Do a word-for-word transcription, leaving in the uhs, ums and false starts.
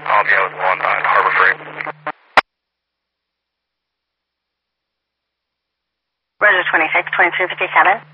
Um, yeah, with one on Harbor Freight. Roger twenty-six, twenty-two fifty-seven.